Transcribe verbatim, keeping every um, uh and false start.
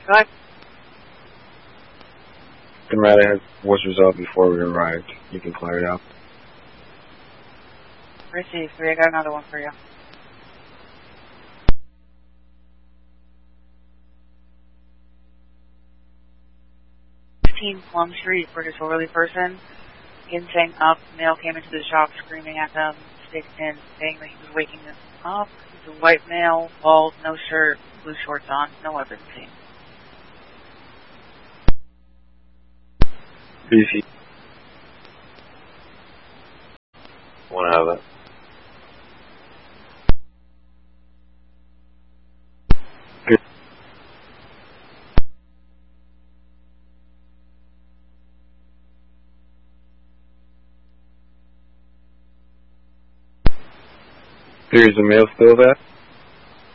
Go ahead. The matter was resolved before we arrived. You can clear it out. Received. I got another one for you. fifteen Plum Street, British Overley person. Ginseng up. Male came into the shop screaming at them, sticks in, saying that he was waking them up. He's a white male, bald, no shirt, blue shorts on, no weapons seen. B C. Want to have that? Good. There's a male still there?